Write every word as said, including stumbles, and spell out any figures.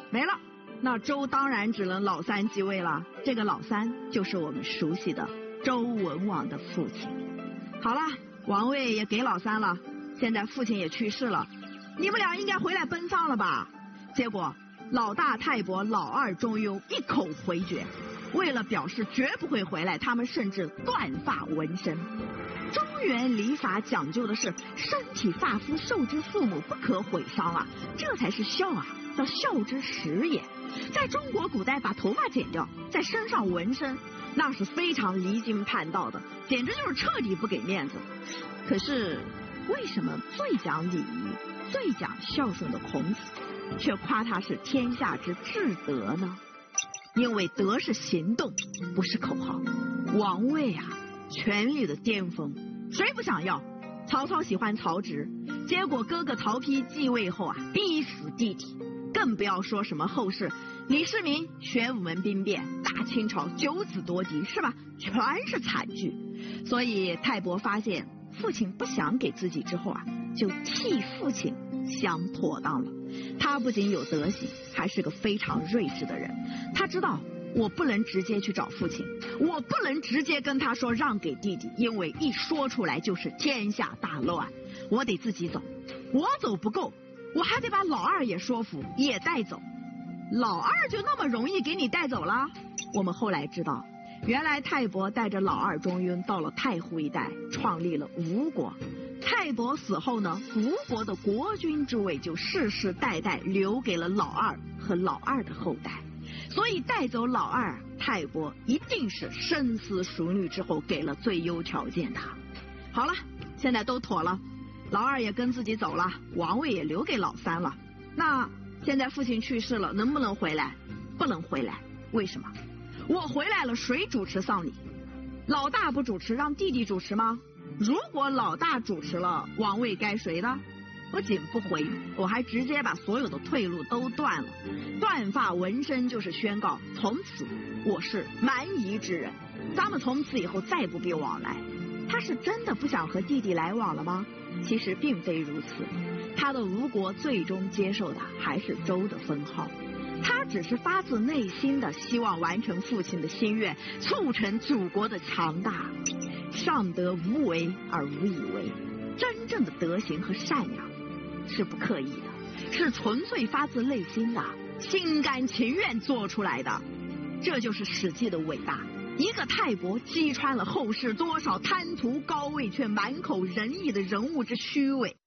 没了。那周当然只能老三继位了，这个老三就是我们熟悉的周文王的父亲。好了，王位也给老三了，现在父亲也去世了，你们俩应该回来奔丧了吧？结果老大泰伯、老二中庸一口回绝，为了表示绝不会回来，他们甚至断发纹身。中原礼法讲究的是身体发肤受之父母，不可毁伤啊，这才是孝啊，叫孝之始也。在中国古代把头发剪掉，在身上纹身，那是非常离经叛道的，简直就是彻底不给面子。可是为什么最讲礼仪、最讲孝顺的孔子却夸他是天下之至德呢？因为德是行动，不是口号。王位啊，权力的巅峰，谁不想要？曹操喜欢曹植，结果哥哥曹丕继位后啊，逼死弟弟，更不要说什么后世李世民、玄武门兵变、大清朝九子夺嫡，是吧？全是惨剧。所以泰伯发现父亲不想给自己之后啊，就替父亲想妥当了。他不仅有德行，还是个非常睿智的人。他知道我不能直接去找父亲，我不能直接跟他说让给弟弟，因为一说出来就是天下大乱，我得自己走。我走不够，我还得把老二也说服，也带走。老二就那么容易给你带走了？我们后来知道，原来泰伯带着老二中庸到了太湖一带，创立了吴国。泰伯死后呢，吴国的国君之位就世世代代留给了老二和老二的后代。所以带走老二，泰伯一定是深思熟虑之后给了最优条件的。好了，现在都妥了，老二也跟自己走了，王位也留给老三了。那现在父亲去世了，能不能回来？不能回来。为什么？我回来了，谁主持丧礼？老大不主持，让弟弟主持吗？如果老大主持了，王位该谁的？不仅不回，我还直接把所有的退路都断了。断发纹身就是宣告，从此我是蛮夷之人，咱们从此以后再不必往来。他是真的不想和弟弟来往了吗？其实并非如此，他的吴国最终接受的还是周的封号。他只是发自内心的希望完成父亲的心愿，促成祖国的强大。上德无为而无以为，真正的德行和善良是不刻意的，是纯粹发自内心的，心甘情愿做出来的。这就是史记的伟大，一个泰伯击穿了后世多少贪图高位却满口仁义的人物之虚伪。